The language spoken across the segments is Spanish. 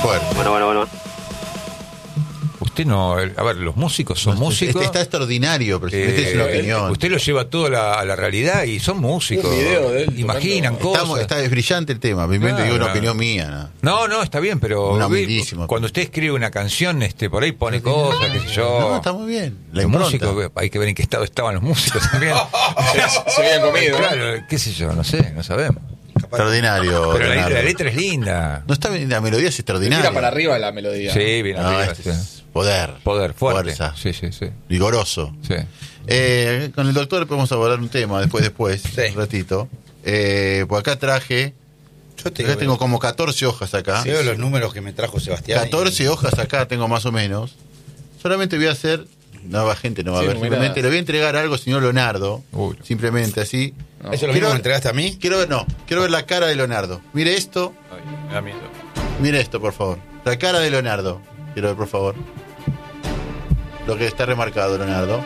Fuerte. Bueno. Usted no... A ver, los músicos son músicos. Está extraordinario, pero es una opinión. Usted lo lleva todo a la realidad y son músicos. Un video de él imaginan cosas. Es brillante el tema. Simplemente digo una opinión mía. No, está bien, pero cuando usted escribe una canción, por ahí pone cosas, qué sé yo. No, está muy bien. Los músicos, hay que ver en qué estado estaban los músicos también. Se habían comido. Claro, qué sé yo, no sé, no sabemos. Extraordinario. Pero la letra es linda. No está bien, la melodía es extraordinaria. Tira para arriba la melodía. Sí, bien arriba. Poder, fuerte. Fuerza. Sí. Vigoroso. Sí. Con el doctor podemos abordar un tema después, Sí. un ratito. Por acá traje. Acá tengo como 14 hojas acá. Si veo los números que me trajo Sebastián. 14 hojas acá tengo más o menos. Solamente voy a hacer. Nueva gente no va a ver. Simplemente le voy a entregar algo al señor Leonardo. Simplemente así. No. ¿Eso es lo mismo que me entregaste a mí? Quiero ver la cara de Leonardo. Mire esto. Ay, me da miedo. Mire esto, por favor. La cara de Leonardo. Quiero ver, por favor. Lo que está remarcado, Leonardo.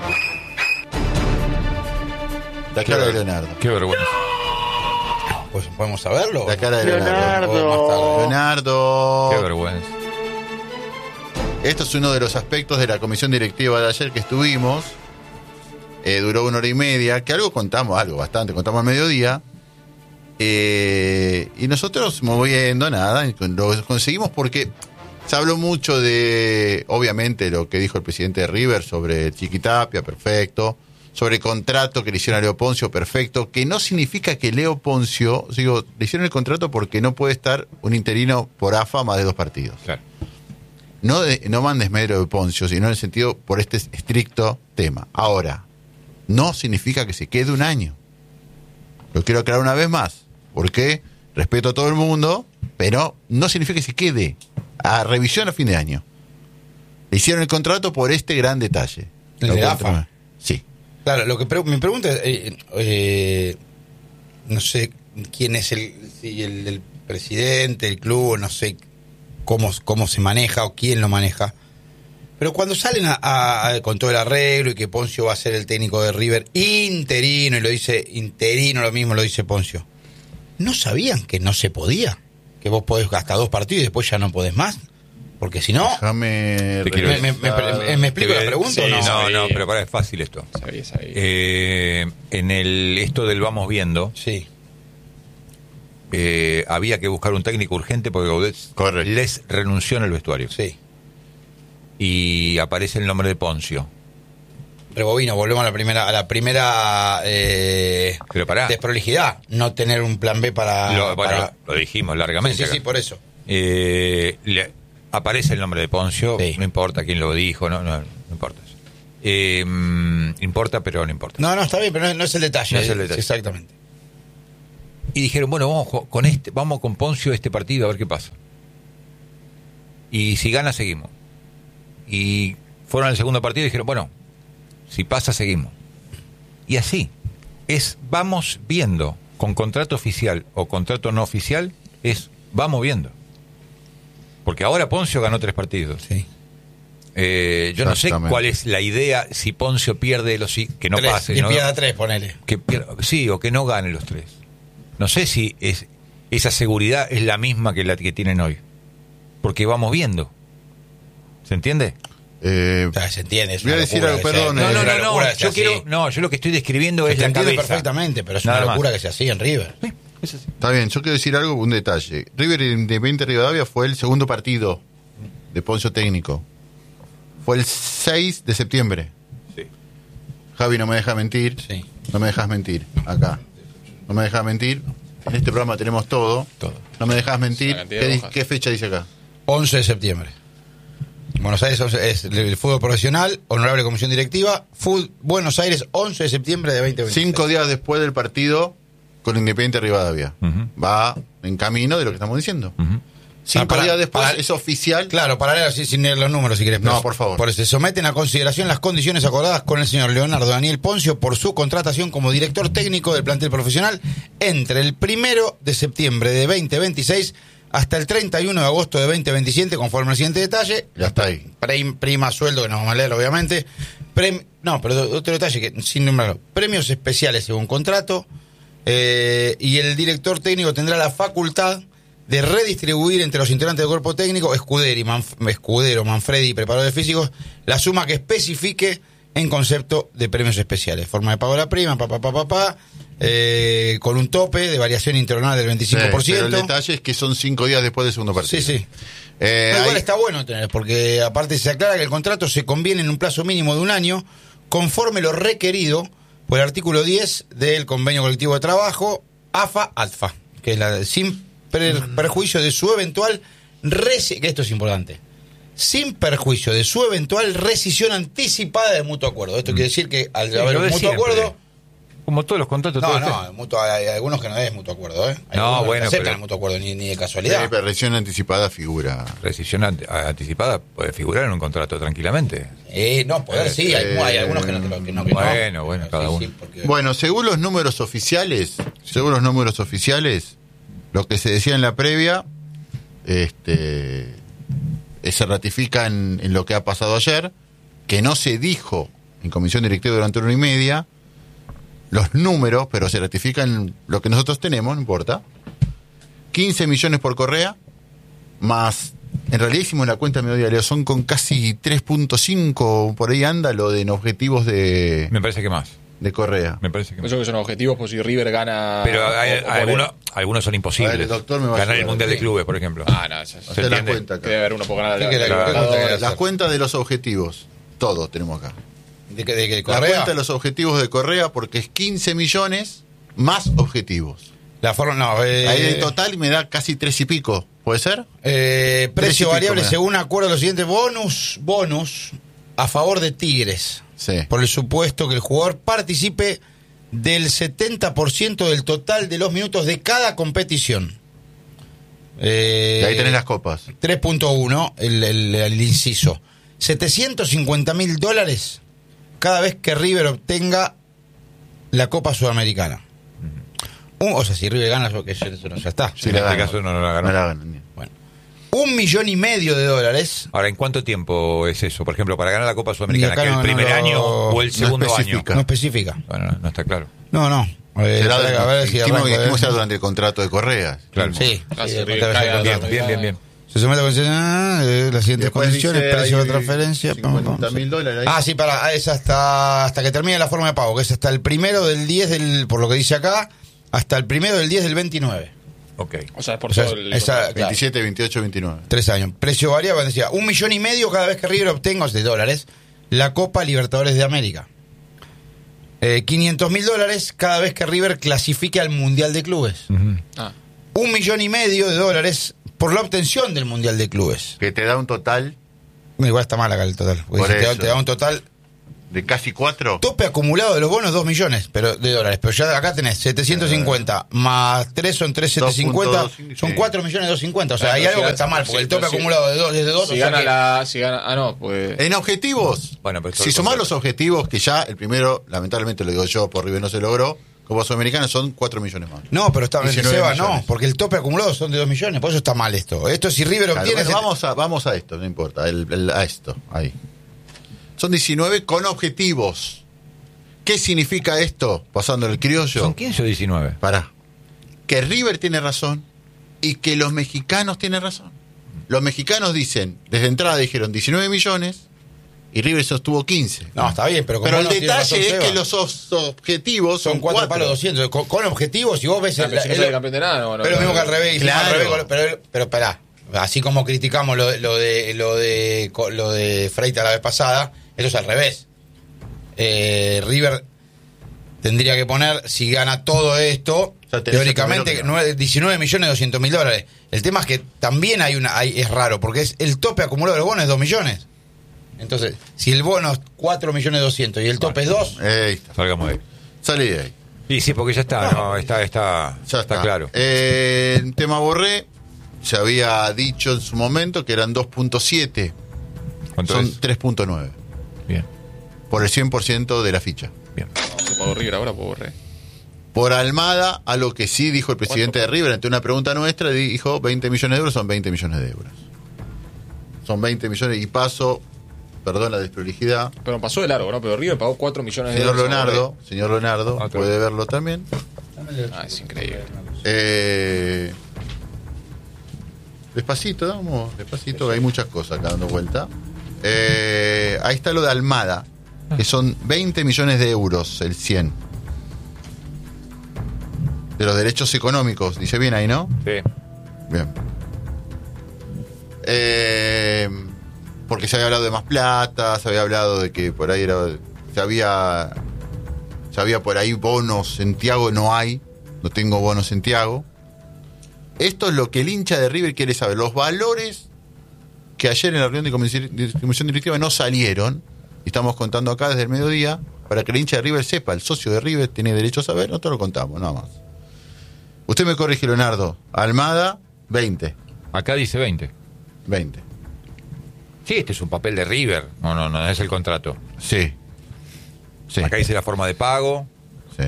La cara de Leonardo. Qué vergüenza. Pues podemos saberlo. La cara de Leonardo. Leonardo. Qué vergüenza. Esto es uno de los aspectos de la comisión directiva de ayer que estuvimos. Duró 1 hora y media. Que contamos al mediodía. Y nosotros moviendo nada. Lo conseguimos porque se habló mucho de, obviamente, lo que dijo el presidente de River sobre Chiquitapia, perfecto. Sobre el contrato que le hicieron a Leo Poncio, perfecto. Que no significa que Leo Poncio, le hicieron el contrato porque no puede estar un interino por AFA más de 2 partidos. Claro. No mandes medro de Poncio, sino en el sentido por este estricto tema. Ahora, no significa que se quede un año. Lo quiero aclarar una vez más, porque respeto a todo el mundo, pero no significa que se quede a revisión a fin de año. Le hicieron el contrato por este gran detalle. ¿El de AFA? Sí. Claro, lo que mi pregunta es, no sé quién es el presidente, el club, no sé cómo se maneja o quién lo maneja. Pero cuando salen con todo el arreglo y que Poncio va a ser el técnico de River interino, y lo dice interino, lo mismo lo dice Poncio, ¿no sabían que no se podía? Que vos podés hasta 2 partidos y después ya no podés más. Porque si no... Déjame... ¿Me explico la pregunta o no? No, pero es fácil esto. Sabía. En esto del vamos viendo... Sí. Había que buscar un técnico urgente porque Gaudet les renunció en el vestuario. Sí. Y aparece el nombre de Poncio. Rebobino, volvemos a la primera Pero pará. desprolijidad. No tener un plan B para... Lo dijimos largamente. Sí, por eso. Aparece el nombre de Poncio, sí. No importa quién lo dijo, no importa eso. Importa, pero no importa. No, está bien, pero no es el detalle. No es el detalle. Exactamente. Y dijeron, bueno, vamos con Poncio este partido a ver qué pasa. Y si gana, seguimos. Y fueron al segundo partido y dijeron, bueno, si pasa, seguimos. Y así, vamos viendo, con contrato oficial o contrato no oficial, vamos viendo. Porque ahora Poncio ganó 3 partidos. Sí. Yo no sé cuál es la idea si Poncio pierde que no 3, pase. Que ¿no? pierda 3, ponele. Sí, o que no gane los 3. No sé si esa seguridad es la misma que la que tienen hoy. Porque vamos viendo. ¿Se entiende? Se entiende. Voy a decir algo, perdón. No, yo lo que estoy describiendo es la cabeza. Perfectamente, pero es una locura que sea así en River. Sí, es así. Está bien, yo quiero decir algo, un detalle. River Independiente Rivadavia fue el segundo partido de Poncio técnico. Fue el 6 de septiembre. Sí. Javi, no me deja mentir. Sí. No me dejas mentir. Acá. No me dejas mentir. En este programa tenemos todo. No me dejas mentir. ¿Qué fecha dice acá? 11 de septiembre. Buenos Aires es el fútbol profesional, honorable comisión directiva, Buenos Aires, 11 de septiembre de 2020. 5 días después del partido con Independiente Rivadavia. Uh-huh. Va en camino de lo que estamos diciendo. Uh-huh. 5 días después es oficial. Claro, para leer así sin leer los números si querés. No, por favor. Por eso se someten a consideración las condiciones acordadas con el señor Leonardo Daniel Poncio por su contratación como director técnico del plantel profesional entre el 1 de septiembre de 2026 hasta el 31 de agosto de 2027, conforme al siguiente detalle. Ya está ahí. Prima sueldo, que no vamos a leer, obviamente. Pero otro detalle que sin nombrarlo. Premios especiales según contrato. Y el director técnico tendrá la facultad de redistribuir entre los integrantes del cuerpo técnico, Escudero, Manfredi y preparadores físicos, la suma que especifique en concepto de premios especiales. Forma de pago de la prima, con un tope de variación interanual del 25%. Sí, pero el detalle es que son 5 días después del segundo partido. Sí. Igual está bueno tener, porque aparte se aclara que el contrato se conviene en un plazo mínimo de un año, conforme lo requerido por el artículo 10 del Convenio Colectivo de Trabajo, AFA-ATFA, que es sin perjuicio de su eventual que esto es importante, sin perjuicio de su eventual rescisión anticipada de mutuo acuerdo. Esto quiere decir que al haber un mutuo acuerdo... Como todos los contratos. Hay algunos que no es mutuo acuerdo, ¿eh? Hay no, bueno, no aceptan el mutuo acuerdo ni de casualidad. Rescisión anticipada figura. Rescisión anticipada puede figurar en un contrato tranquilamente. No, poder sí, hay algunos que no. Bueno, cada uno. Bueno, según los números oficiales, lo que se decía en la previa, se ratifica en lo que ha pasado ayer, que no se dijo en comisión directiva durante 1 hora y media, los números, pero se ratifican lo que nosotros tenemos, no importa. 15 millones por Correa, más, en realidad hicimos la cuenta media, Leo, son con casi 3.5, por ahí anda lo de en objetivos de... Me parece que más. De Correa. Me parece que más. Eso que son objetivos, por si River gana... Pero algunos son imposibles. A ver, el doctor me va a ganar el ayudar. Mundial de Clubes, por ejemplo. No, eso Hacé la cuenta acá. debe haber uno por ganar Las cuentas de los objetivos, todos tenemos acá. ¿De La Correa? cuenta de los objetivos de Correa, porque es 15 millones más objetivos. La forma, Ahí en total me da casi 3 y pico, ¿puede ser? Precio variable mira. según acuerdo lo siguiente, bonus a favor de Tigres. Sí. Por el supuesto que el jugador participe del 70% del total de los minutos de cada competición. Y ahí tenés las copas. 3.1, el inciso. $750.000 cada vez que River obtenga la Copa Sudamericana. O sea, si River gana, eso no, ya está. Sí, en la este gana. caso no la ganó. No la ganan. Bueno, $1,5 millones. Ahora, ¿en cuánto tiempo es eso? Por ejemplo, para ganar la Copa Sudamericana, acá ¿que el primer año o el segundo año? especifica. No especifica. Bueno, no está claro. No. Será a ver si dijimos arranca, que sea durante el contrato de Correa. Claro. Sí, Bien. Se somete a la siguiente Después condición, dice, el precio de hay transferencia. $50.000 ahí. Sí, es hasta que termine la forma de pago, que es hasta el 1 del 10 por lo que dice acá, hasta el 1 del 10 del 29. Ok. O sea, es por O sea, todo el... esa- 27, 28, 29. 3 años. Precio variable, decía, $1,5 millones cada vez que River obtenga, de dólares, la Copa Libertadores de América. $500.000 cada vez que River clasifique al Mundial de Clubes. $1,5 millones por la obtención del Mundial de Clubes. Que te da un total Igual está mal acá el total. Porque Por te eso. da un total de casi 4. tope acumulado de los bonos $2 millones de dólares. Pero ya acá tenés 750 más 3 son 3,750, 2.2, son sí. 4.250.000. O sea, Claro, hay si algo que gana- está mal, porque sí, el tope pero sí. acumulado de 2 Si gana pues... En objetivos, Bueno, pero todo si el sumás contrato. los objetivos, que ya el primero, lamentablemente lo digo yo, por River no se logró, Copa Sudamericana son 4 millones más. No, pero está bien, 19 Seba, millones. no, porque el tope acumulado son de 2 millones, por eso está mal esto. Esto si River Claro, obtiene... bueno, vamos a esto, no importa, a esto, ahí. Son 19 con objetivos. ¿Qué significa esto? Pasando el criollo. ¿Son 15 o 19? Pará. Que River tiene razón y que los mexicanos tienen razón. Los mexicanos dicen, desde entrada dijeron 19 millones y River sostuvo 15. No, está bien, pero... Pero el vos no tienes detalle razón, es Seba. que los objetivos Son 4 4 palos 200, con objetivos, si vos ves... pero si no sale campeón de nada, no, pero lo mismo que al revés, hicimos Claro. al revés, pero esperá, así como criticamos lo de Freitas la vez pasada, eso es al revés. River tendría que poner, si gana todo esto, Ya tenés teóricamente el primero que 19.200.000 El tema es que también es raro, porque es el tope acumulado de los bonos es 2 millones. Entonces, si el bono es 4.200.000 y el tope es 2, Ahí está. Salgamos de ahí. Salí de ahí. Y sí, porque ya está, Ya está claro. El tema Borré, se había dicho en su momento que eran 2.7, ¿Cuánto son es? 3.9, Bien, por el 100% de la ficha. bien. Se pagó River ahora, pues Borré. Por Almada, a lo que sí dijo el presidente de River ante una pregunta nuestra, dijo 20 millones de euros, son 20 millones de euros. Son 20 millones y paso, perdón la desprolijidad. Pero pasó de largo, ¿no? Pero River pagó 4 millones de Señor euros. a Leonardo, Otro. puede verlo también. Borré. Es increíble. Despacito, vamos, despacito, hay muchas cosas acá dando vuelta. Ahí está lo de Almada, que son 20 millones de euros, el 100. De los derechos económicos, dice bien ahí, ¿no? Sí. Bien. Porque se había hablado de más plata, se había hablado de que por ahí se había por ahí bonos en Thiago, no hay, no tengo bonos en Thiago. Esto es lo que el hincha de River quiere saber, los valores que ayer en la reunión de comisión directiva no salieron, y estamos contando acá desde el mediodía, para que el hincha de River sepa, el socio de River tiene derecho a saber, nosotros lo contamos, nada más. Usted me corrige, Leonardo. Almada, 20. Acá dice 20. 20. Sí, este es un papel de River. No es el contrato. Sí. Sí. Acá dice la forma de pago. Sí.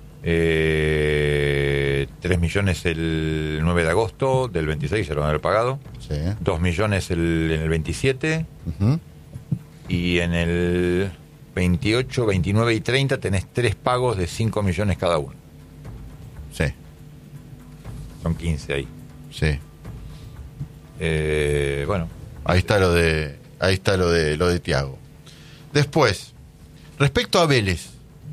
3 millones el 9 de agosto del 26 se lo van a haber pagado. Sí. 2 millones en el 27. Uh-huh. Y en el 28, 29 y 30 tenés 3 pagos de 5 millones cada uno. Sí. Son 15 ahí. Sí. Bueno. Ahí está lo de Thiago. Después, respecto a Vélez.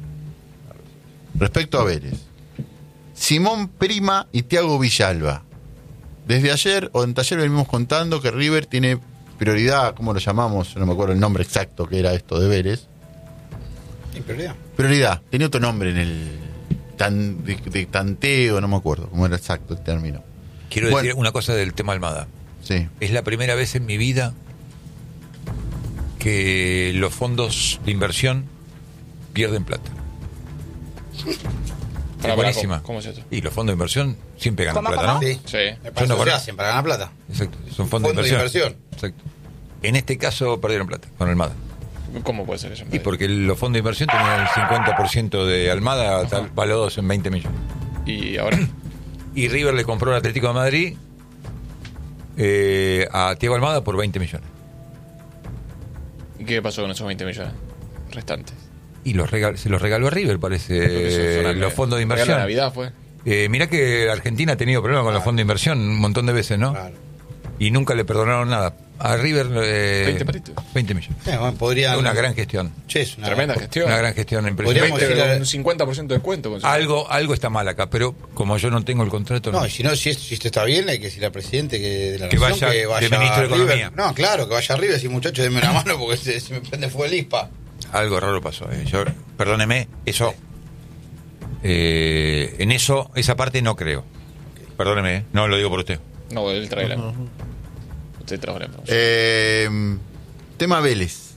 Simón Prima y Thiago Villalba. Desde ayer o en taller venimos contando que River tiene prioridad, ¿cómo lo llamamos? No me acuerdo el nombre exacto que era esto de Vélez. ¿Y prioridad? Prioridad, tenía otro nombre en el de tanteo, no me acuerdo cómo era exacto el término. Quiero decir una cosa del tema Almada. Sí. Es la primera vez en mi vida que los fondos de inversión pierden plata. Para, buenísima. ¿cómo es esto? Y los fondos de inversión siempre ganan ¿Cómo, plata, cómo? ¿no? Sí. Sí. Para eso se hacen, para ganar plata. Exacto. Son fondos de inversión. Exacto. En este caso perdieron plata con Almada. ¿Cómo puede ser eso? Y porque los fondos de inversión tenían el 50% de Almada valuados en 20 millones. ¿Y ahora? Y River le compró al Atlético de Madrid a Thiago Almada por 20 millones. ¿Y qué pasó con esos 20 millones restantes? Y se los regaló a River, parece, los fondos de inversión. ¿La Navidad fue? Mirá que Argentina ha tenido problemas con los fondos de inversión un montón de veces, ¿no? Claro. Y nunca le perdonaron nada. A River 20 millones. Bueno, podría... Una gran gestión. Che, es una Tremenda gestión. Una gran gestión Podríamos impresionante. decir- Un 50% de descuento. con su- Algo está mal acá, pero como yo no tengo el contrato... No, y si esto está bien, hay que decirle al presidente de la Que nación vaya de ministro de a River. Economía. No, claro, que vaya arriba y decir, muchachos, denme una mano porque se me prende fuego el ISPA. Algo raro pasó. Perdóneme, eso... en eso, esa parte no creo. Perdóneme, no lo digo por usted. No, él trae la... Usted trajo la información. Tema Vélez.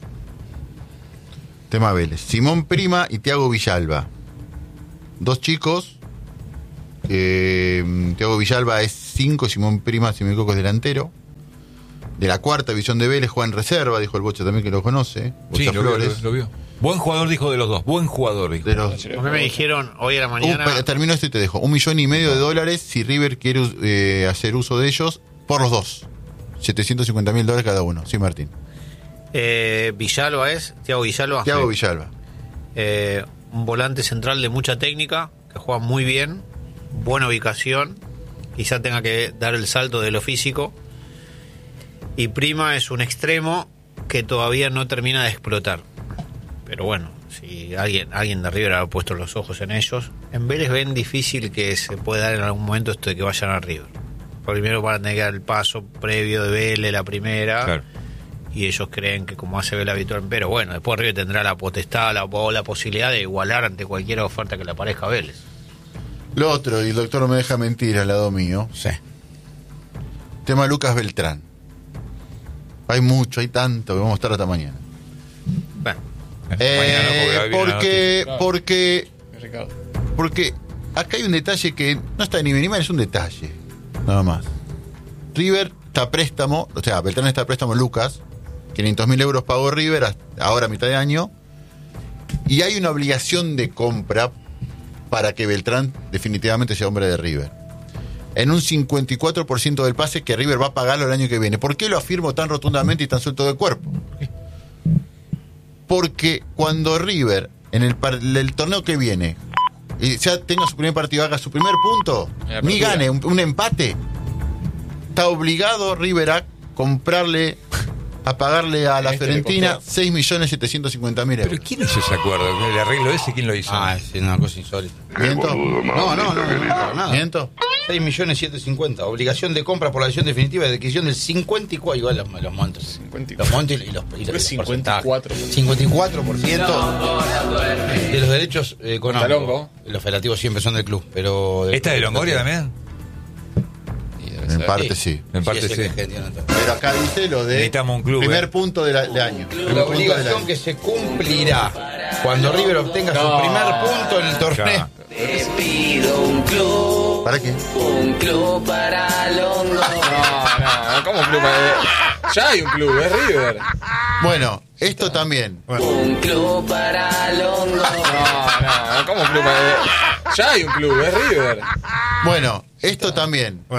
Simón Prima y Thiago Villalba. Dos chicos. Thiago Villalba es 5, Simón Prima, si me equivoco, es delantero. De la cuarta división de Vélez, juega en reserva, dijo el Bocha también que lo conoce. Sí, Bocha Flores. lo vio. Buen jugador, dijo de los dos. Buen jugador, dijo. De los, A mí me dijeron hoy a la mañana. termino esto y te dejo. $1,5 millones si River quiere hacer uso de ellos por los dos. $750,000 cada uno. Sí, Martín. Villalba es, Thiago Villalba. Thiago Villalba. Un volante central de mucha técnica, que juega muy bien, buena ubicación, quizá tenga que dar el salto de lo físico. Y Prima es un extremo que todavía no termina de explotar. Pero bueno, si alguien de River ha puesto los ojos en ellos, en Vélez ven difícil que se pueda dar en algún momento esto de que vayan a River. Primero van a tener que dar el paso previo de Vélez, la primera. Claro. Y ellos creen que como hace Vélez habitual, pero bueno, después River tendrá la potestad o la posibilidad de igualar ante cualquier oferta que le aparezca a Vélez. Lo otro, y el doctor no me deja mentir al lado mío. Sí. Tema Lucas Beltrán. Hay tanto que vamos a estar hasta mañana. Bueno, Mañana, porque Ricardo. Porque acá hay un detalle que no está ni bien ni mal, es un detalle. Nada más. River está a préstamo, o sea, Beltrán está a préstamo Lucas. 500.000 euros pagó River ahora a mitad de año. Y hay una obligación de compra para que Beltrán definitivamente sea hombre de River. En un 54% del pase que River va a pagarlo el año que viene. ¿Por qué lo afirmo tan rotundamente y tan suelto de cuerpo? Porque cuando River, en el torneo que viene, y ya tenga su primer partido, haga su primer punto, En la ni apertura. gane un empate, está obligado River a comprarle, a pagarle a la Fiorentina 6.750.000 euros. ¿Pero quién hizo ese acuerdo? ¿El arreglo ese quién lo hizo? Es una cosa insólita. ¿Miento? No, nada. ¿Miento? 6.750.000. Obligación de compra por la decisión definitiva de adquisición del 54%. Igual los montos. 54. Los montos y los 54%. 54% de los derechos económicos. Longo. Los federativos siempre son del club. Pero ¿Esta de Longoria también? En parte sí. En parte sí. Pero acá dice lo de Necesitamos un club, primer punto de año. La obligación que se cumplirá cuando River obtenga su primer punto en el torneo. Te pido un club. ¿Para qué? Un club para Longo. No, ¿cómo un club? Ya hay un club, es River. Bueno, esto también. Un club para Longo. No, ¿cómo un club? Ya hay un club, es River. Bueno, esto también.